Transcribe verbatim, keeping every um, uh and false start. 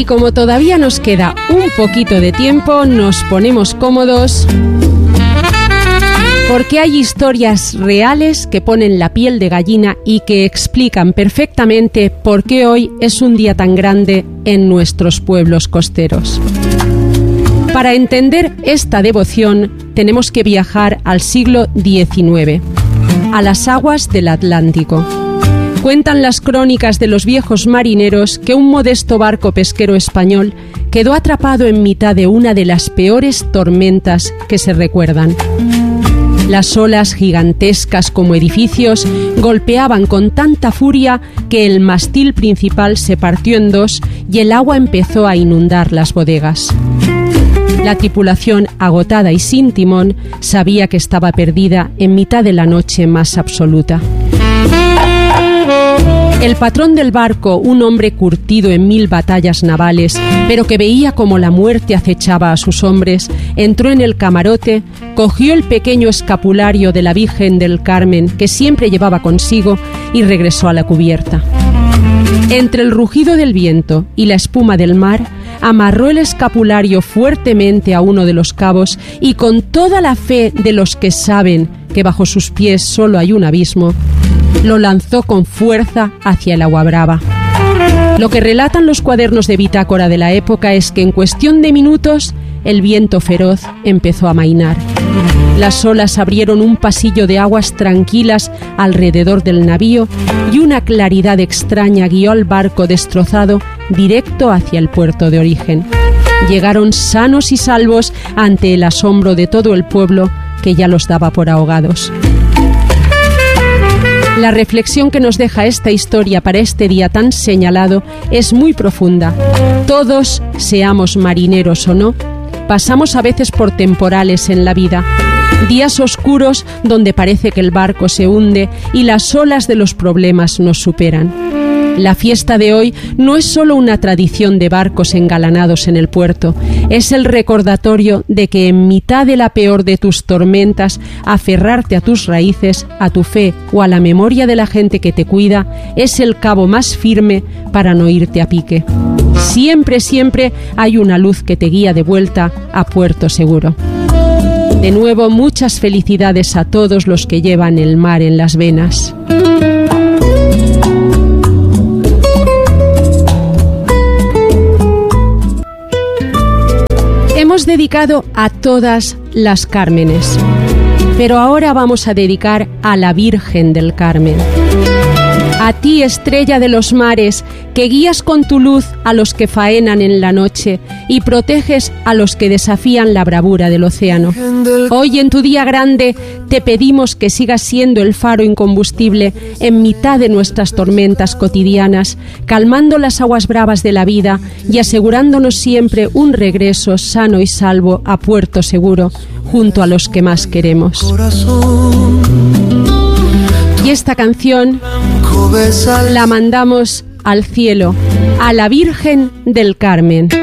como todavía nos queda un poquito de tiempo, nos ponemos cómodos porque hay historias reales que ponen la piel de gallina y que explican perfectamente por qué hoy es un día tan grande en nuestros pueblos costeros. Para entender esta devoción tenemos que viajar al siglo diecinueve, a las aguas del Atlántico. Cuentan las crónicas de los viejos marineros que un modesto barco pesquero español quedó atrapado en mitad de una de las peores tormentas que se recuerdan. Las olas, gigantescas como edificios, golpeaban con tanta furia que el mástil principal se partió en dos y el agua empezó a inundar las bodegas. La tripulación, agotada y sin timón, sabía que estaba perdida en mitad de la noche más absoluta. El patrón del barco, un hombre curtido en mil batallas navales, pero que veía como la muerte acechaba a sus hombres, entró en el camarote, cogió el pequeño escapulario de la Virgen del Carmen que siempre llevaba consigo y regresó a la cubierta. Entre el rugido del viento y la espuma del mar, amarró el escapulario fuertemente a uno de los cabos y con toda la fe de los que saben que bajo sus pies solo hay un abismo, lo lanzó con fuerza hacia el agua brava. Lo que relatan los cuadernos de bitácora de la época es que en cuestión de minutos el viento feroz empezó a amainar. Las olas abrieron un pasillo de aguas tranquilas alrededor del navío y una claridad extraña guió al barco destrozado directo hacia el puerto de origen. Llegaron sanos y salvos ante el asombro de todo el pueblo que ya los daba por ahogados. La reflexión que nos deja esta historia para este día tan señalado es muy profunda. Todos, seamos marineros o no, pasamos a veces por temporales en la vida. Días oscuros donde parece que el barco se hunde y las olas de los problemas nos superan. La fiesta de hoy no es solo una tradición de barcos engalanados en el puerto, es el recordatorio de que en mitad de la peor de tus tormentas, aferrarte a tus raíces, a tu fe o a la memoria de la gente que te cuida es el cabo más firme para no irte a pique. Siempre, siempre hay una luz que te guía de vuelta a puerto seguro. De nuevo, muchas felicidades a todos los que llevan el mar en las venas. Hemos dedicado a todas las Cármenes, pero ahora vamos a dedicar a la Virgen del Carmen. A ti, estrella de los mares, que guías con tu luz a los que faenan en la noche y proteges a los que desafían la bravura del océano. Hoy, en tu día grande, te pedimos que sigas siendo el faro incombustible en mitad de nuestras tormentas cotidianas, calmando las aguas bravas de la vida y asegurándonos siempre un regreso sano y salvo a puerto seguro, junto a los que más queremos. Y esta canción la mandamos al cielo, a la Virgen del Carmen.